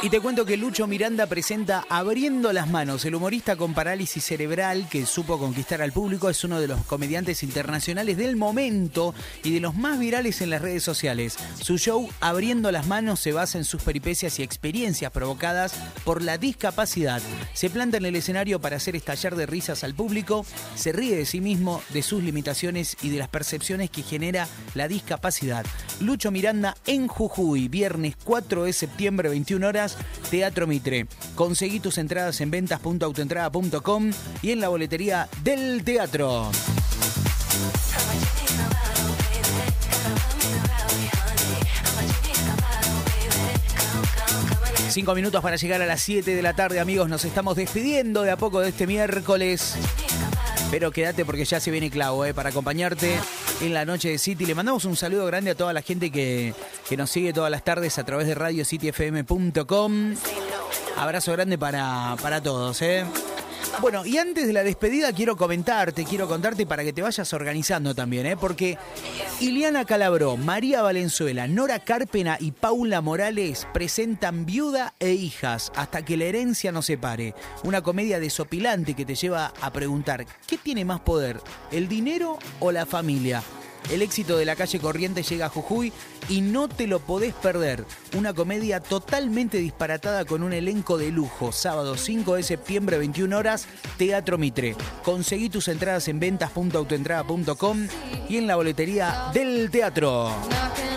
Y te cuento que Lucho Miranda presenta Abriendo las Manos. El humorista con parálisis cerebral que supo conquistar al público es uno de los comediantes internacionales del momento y de los más virales en las redes sociales. Su show Abriendo las Manos se basa en sus peripecias y experiencias provocadas por la discapacidad. Se planta en el escenario para hacer estallar de risas al público, se ríe de sí mismo, de sus limitaciones y de las percepciones que genera la discapacidad. Lucho Miranda en Jujuy, viernes 4 de septiembre, 21 horas, Teatro Mitre. Conseguí tus entradas en ventas.autoentrada.com y en la boletería del teatro. Cinco minutos para llegar a las 7 de la tarde, amigos. Nos estamos despidiendo de a poco de este miércoles. Pero quédate porque ya se viene Clau, para acompañarte en la noche de City. Le mandamos un saludo grande a toda la gente que nos sigue todas las tardes a través de radiocityfm.com. Abrazo grande para todos, Bueno, y antes de la despedida quiero contarte para que te vayas organizando también, porque Ileana Calabró, María Valenzuela, Nora Carpena y Paula Morales presentan Viuda e Hijas hasta que la herencia nos separe. Una comedia desopilante que te lleva a preguntar, ¿qué tiene más poder, el dinero o la familia? El éxito de La Calle Corriente llega a Jujuy y no te lo podés perder. Una comedia totalmente disparatada con un elenco de lujo. Sábado 5 de septiembre, 21 horas, Teatro Mitre. Conseguí tus entradas en ventas.autoentrada.com y en la boletería del teatro.